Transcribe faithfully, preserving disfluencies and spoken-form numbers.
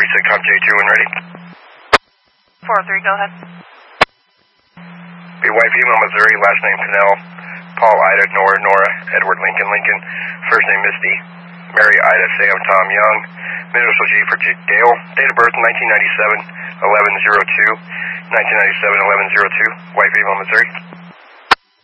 Sitcom J two when ready. four oh three, go ahead. Be white female, Missouri, last name Cannell. Paul, Ida, Nora, Nora, Edward, Lincoln, Lincoln. First name Misty. Mary, Ida, Sam, Tom, Young. Middle initial G for J Dale. Date of birth nineteen ninety-seven, eleven oh two. nineteen ninety-seven, eleven oh two. White female, Missouri.